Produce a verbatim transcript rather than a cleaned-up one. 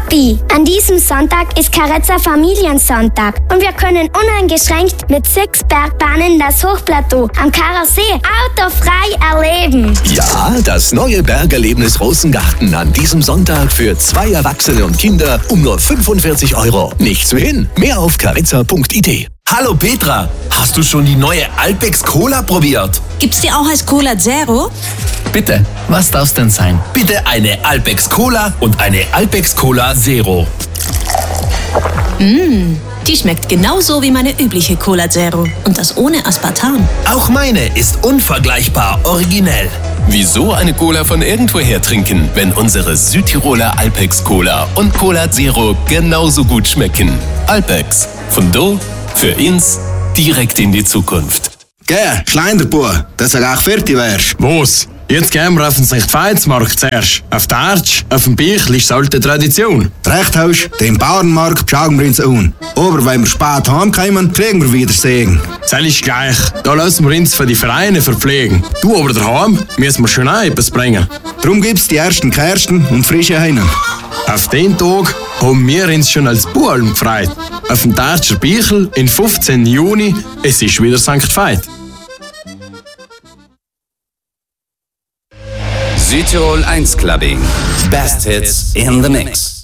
Papi, an diesem Sonntag ist Carezza Familiensonntag und wir können uneingeschränkt mit sechs Bergbahnen das Hochplateau am Karasee autofrei erleben. Ja, das neue Bergerlebnis Rosengarten an diesem Sonntag für zwei Erwachsene und Kinder um nur fünfundvierzig Euro. Nichts wie hin. Mehr auf carezza punkt i t. Hallo Petra, hast du schon die neue Alpex Cola probiert? Gibt's die auch als Cola Zero? Bitte, was darf's denn sein? Bitte eine Alpex Cola und eine Alpex Cola Zero. Mmh, die schmeckt genauso wie meine übliche Cola Zero. Und das ohne Aspartam. Auch meine ist unvergleichbar originell. Wieso eine Cola von irgendwoher trinken, wenn unsere Südtiroler Alpex Cola und Cola Zero genauso gut schmecken? Alpex, von do für ins, direkt in die Zukunft. Geh, Schleinder-Bub, dass du auch fertig wärst. Was? Jetzt gehen wir auf den Sankt Veitsmarkt zuerst. Auf der Arsch, auf dem Bichl ist alte Tradition. Recht hast, den Bauernmarkt schauen wir uns an. Aber wenn wir spät heimkommen, kriegen wir wieder Segen. Das ist gleich. Da lassen wir uns für die Vereine verpflegen. Du aber daheim müssen wir schon auch etwas bringen. Darum gibt's die ersten Kersten und frische Heinen. Auf den Tag haben wir uns schon als Bualm gefreut. Auf dem Tartscher Bichl im fünfzehnten Juni, es ist wieder Sankt Veit. Südtirol eins Clubbing. Best Hits in the Mix.